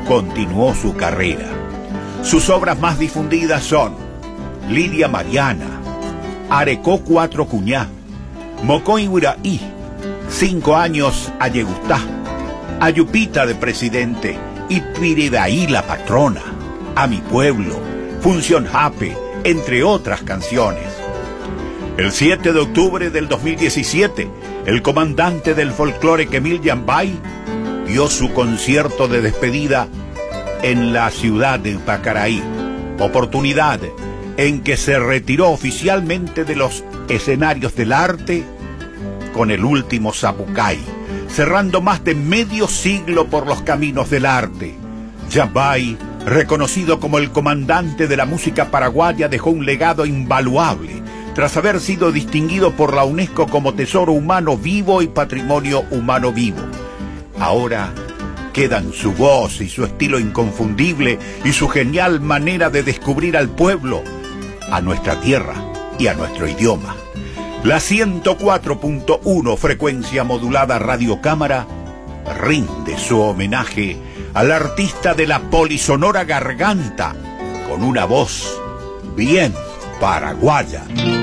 continuó su carrera. Sus obras más difundidas son Lidia Mariana, Arecó Cuatro Cuñá, Mocoy Uraí, 5 años a Yegustá, Ayupita de Presidente y Piridaí la Patrona, A mi Pueblo, Función Jape, entre otras canciones. El 7 de octubre del 2017, el comandante del folclore Kemil Yambay dio su concierto de despedida en la ciudad de Pacaraí, oportunidad en que se retiró oficialmente de los escenarios del arte con el último Zapucay, cerrando más de medio siglo por los caminos del arte. Yambay, reconocido como el comandante de la música paraguaya, dejó un legado invaluable, tras haber sido distinguido por la UNESCO como Tesoro Humano Vivo y Patrimonio Humano Vivo. Ahora quedan su voz y su estilo inconfundible y su genial manera de descubrir al pueblo, a nuestra tierra y a nuestro idioma. La 104.1 frecuencia modulada Radio Cámara rinde su homenaje al artista de la polisonora garganta con una voz bien paraguaya.